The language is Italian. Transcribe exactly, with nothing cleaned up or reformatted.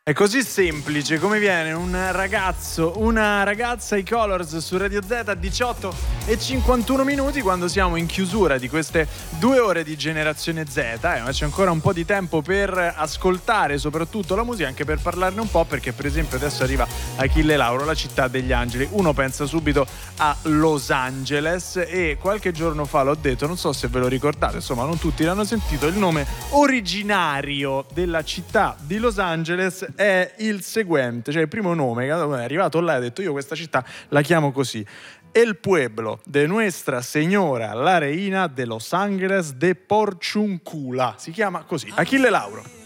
È così semplice come viene un ragazzo, una ragazza, i Colors su Radio Z, diciotto e cinquantuno minuti, quando siamo in chiusura di queste due ore di Generazione Z, eh, ma c'è ancora un po' di tempo per ascoltare soprattutto la musica, anche per parlarne un po', perché per esempio adesso arriva Achille Lauro, la città degli angeli. Uno pensa subito a Los Angeles e qualche giorno fa l'ho detto, non so se ve lo ricordate, insomma non tutti l'hanno sentito, il nome originario della città di Los Angeles è il seguente, cioè il primo nome, quando è arrivato là, ha detto io questa città la chiamo così: El Pueblo de Nuestra Señora la Reina de Los Angeles de Porciuncula. Si chiama così, Achille Lauro.